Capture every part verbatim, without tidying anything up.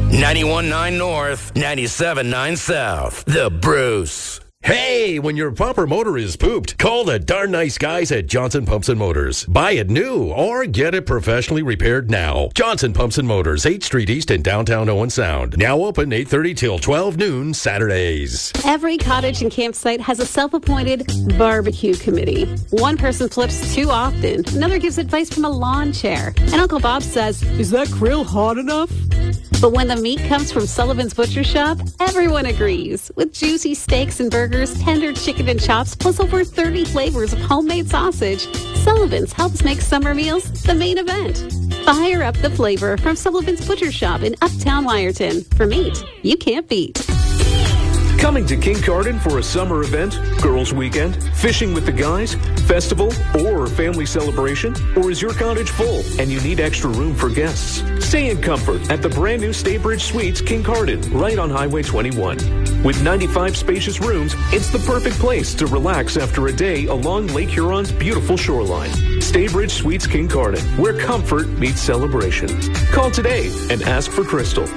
ninety-one point nine North, ninety-seven point nine South. The Bruce. Hey, when your bumper motor is pooped, call the darn nice guys at Johnson Pumps and Motors. Buy it new or get it professionally repaired now. Johnson Pumps and Motors, eighth Street East in downtown Owen Sound. Now open eight thirty till twelve noon Saturdays. Every cottage and campsite has a self-appointed barbecue committee. One person flips too often. Another gives advice from a lawn chair. And Uncle Bob says, "Is that grill hot enough?" But when the meat comes from Sullivan's Butcher Shop, everyone agrees. With juicy steaks and burgers, tender chicken and chops, plus over thirty flavors of homemade sausage, Sullivan's helps make summer meals the main event. Fire up the flavor from Sullivan's Butcher Shop in Uptown Wyerton. For meat you can't beat. Coming to Kincardine for a summer event, girls' weekend, fishing with the guys, festival, or family celebration? Or is your cottage full and you need extra room for guests? Stay in comfort at the brand new Staybridge Suites Kincardine, right on Highway twenty-one. With ninety-five spacious rooms, it's the perfect place to relax after a day along Lake Huron's beautiful shoreline. Staybridge Suites Kincardine, where comfort meets celebration. Call today and ask for Crystal.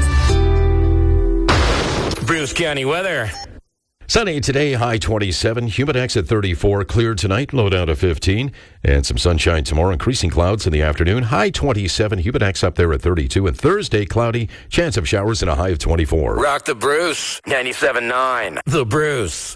Bruce County weather. Sunny today, high twenty-seven, Humidex at thirty-four, clear tonight, low down to fifteen, and some sunshine tomorrow, increasing clouds in the afternoon, high twenty-seven, Humidex up there at thirty-two, and Thursday, cloudy, chance of showers and a high of twenty-four. Rock the Bruce, ninety-seven point nine. The Bruce.